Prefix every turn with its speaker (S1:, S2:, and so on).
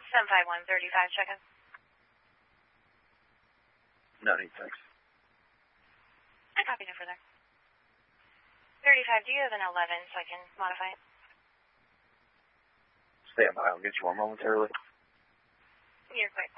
S1: 75135, check-in.
S2: No need, thanks.
S1: I copy no further. 35, do you have an 11 so I can modify it?
S2: Stand by, I'll get you one momentarily.
S1: You're quick.